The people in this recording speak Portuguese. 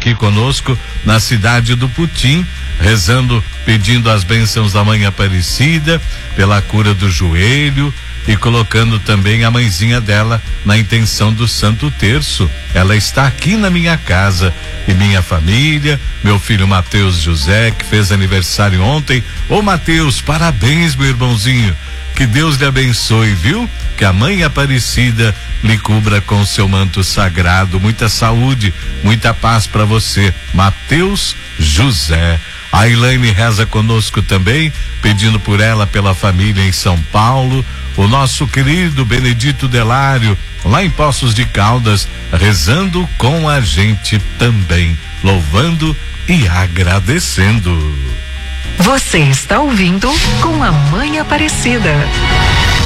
aqui conosco na cidade do Putim, rezando, pedindo as bênçãos da Mãe Aparecida, pela cura do joelho e colocando também a mãezinha dela na intenção do Santo Terço. Ela está aqui na minha casa e minha família, meu filho Mateus José, que fez aniversário ontem. Ô Mateus, parabéns, meu irmãozinho. Que Deus lhe abençoe, viu? Que a Mãe Aparecida lhe cubra com seu manto sagrado. Muita saúde, muita paz para você, Mateus José. A Elaine reza conosco também, pedindo por ela, pela família em São Paulo. O nosso querido Benedito Delário, lá em Poços de Caldas, rezando com a gente também, louvando e agradecendo. Você está ouvindo Com a Mãe Aparecida.